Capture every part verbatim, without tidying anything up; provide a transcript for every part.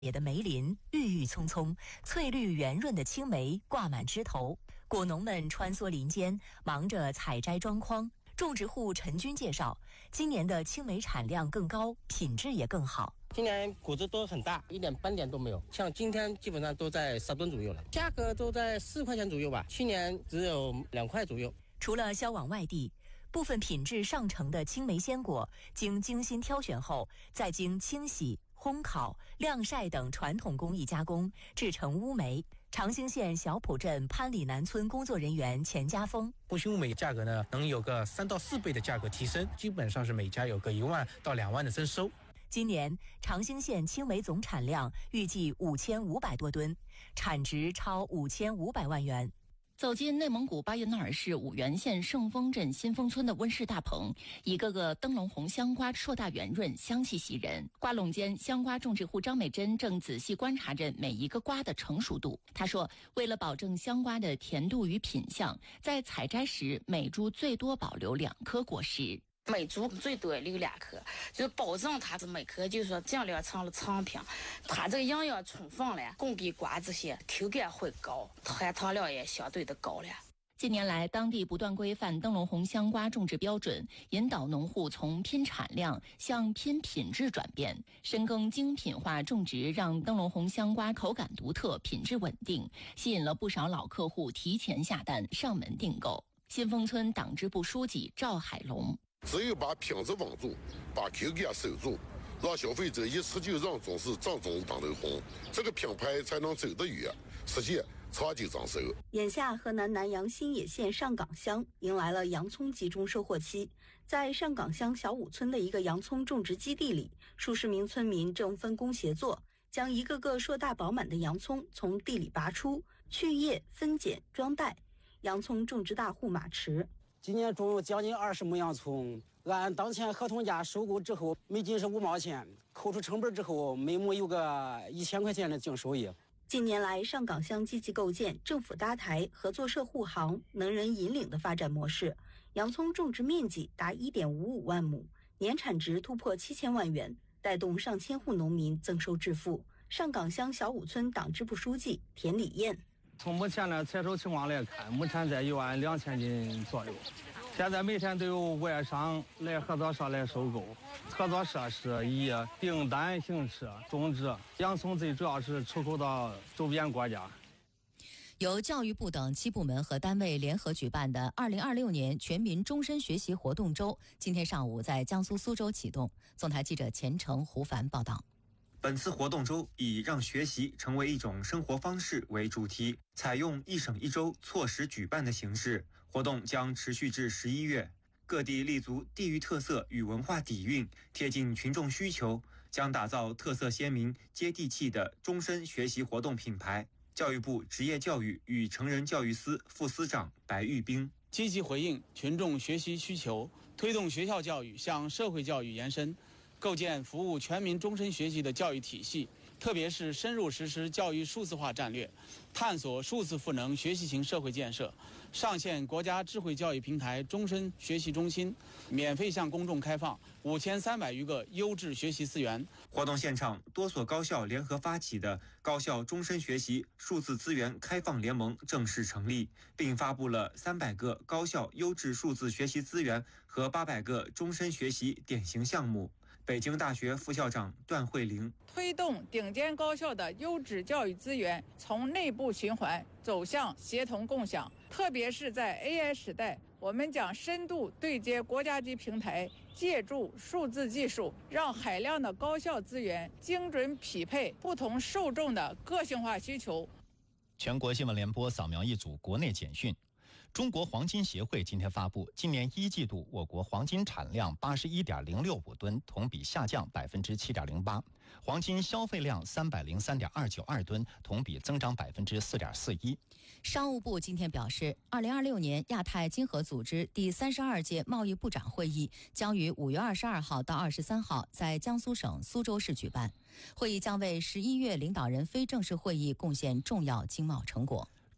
野的梅林郁郁葱葱，翠绿圆润的青梅挂满枝头，果农们穿梭林间，忙着采摘装筐。种植户陈军介绍，今年的青梅产量更高，品质也更好。 今年果子都很大，一点斑点都没有。像今天基本上都在十吨左右了，价格都在四块钱左右吧，去年只有两块左右。 除了销往外地，部分品质上乘的青梅鲜果，经精心挑选后，再经清洗、烘烤、晾晒等传统工艺加工，制成乌梅。长兴县小浦镇潘里南村工作人员钱家峰， 红心乌梅价格呢，能有个三到四倍的价格提升，基本上是每家有个一万到两万的增收。 今年长兴县青梅总产量预计五千五百多吨，产值超五千五百万元。 走进内蒙古巴彦淖尔市五原县圣丰镇新丰村的温室大棚，一个个灯笼红香瓜硕大圆润，香气袭人。瓜垄间，香瓜种植户张美珍正仔细观察着每一个瓜的成熟度。她说，为了保证香瓜的甜度与品相，在采摘时每株最多保留两颗果实。 每株最多留两颗，就是保证它是每颗就是说尽量成了成品，它这个营养充分了，供给瓜这些口感会高，含糖量也相对的高了。 近年来，当地不断规范灯笼红香瓜种植标准，引导农户从拼产量向拼品质转变，深耕精品化种植，让灯笼红香瓜口感独特、品质稳定，吸引了不少老客户提前下单上门订购。新丰村党支部书记赵海龙。 只有把品质稳住，把口感守住，让消费者一吃就让重视正宗灯笼红，这个品牌才能走得远，实现长久长寿。 眼下，河南南阳新野县上岗乡迎来了洋葱集中收获期。在上岗乡小武村的一个洋葱种植基地里，数十名村民正分工协作，将一个个硕大饱满的洋葱从地里拔出，去叶、分拣、装袋。洋葱种植大户马驰。 今年种有将近二十亩洋葱，按当前合同价收购之后，每斤是五毛钱，扣除成本之后，每亩有个一千块钱的净收益。 近年来，上岗乡积极构建政府搭台、合作社护航、能人引领的发展模式，洋葱种植面积达 一点五五万亩，年产值突破七千万元，带动上千户农民增收致富。上岗乡小武村党支部书记田礼燕。 从目前的采收情况来看，亩产在一万两千斤左右。现在每天都有外商来合作社来收购，合作社是以订单形式种植洋葱，最主要是出口到周边国家。 由教育部等七部门和单位联合举办的二零二六年全民终身学习活动周，今天上午在江苏苏州启动。总台记者钱程、胡凡报道。 本次活动周以让学习成为一种生活方式为主题，采用一省一周错时举办的形式，活动将持续至十一月。各地立足地域特色与文化底蕴，贴近群众需求，将打造特色鲜明、接地气的终身学习活动品牌。教育部职业教育与成人教育司副司长白玉冰。 积极回应群众学习需求，推动学校教育向社会教育延伸，构建服务全民终身学习的教育体系，特别是深入实施教育数字化战略，探索数字赋能学习型社会建设，上线国家智慧教育平台终身学习中心，免费向公众开放五千三百余个优质学习资源。 活动现场，多所高校联合发起的高校终身学习数字资源开放联盟正式成立，并发布了三百个高校优质数字学习资源和八百个终身学习典型项目。北京大学副校长段慧玲， 推动顶尖高校的优质教育资源从内部循环走向协同共享，特别是在 A I 时代，我们将深度对接国家级平台，借助数字技术，让海量的高校资源精准匹配不同受众的个性化需求。 全国新闻联播扫描一组国内简讯。中国黄金协会今天发布，今年一季度我国黄金产量八十一点零六五吨，同比下降百分之七点零八；黄金消费量三百零三点二九二吨，同比增长百分之四点四一。 商务部今天表示，二零二六年亚太经合组织第三十二届贸易部长会议将于五月二十二号到二十三号在江苏省苏州市举办，会议将为十一月领导人非正式会议贡献重要经贸成果。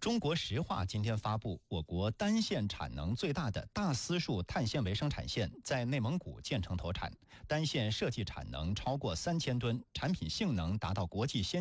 中国石化今天发布，我国单线产能最大的大丝树碳纤维生产线在内蒙古建成投产，单线设计产能超过三千吨，产品性能达到国际先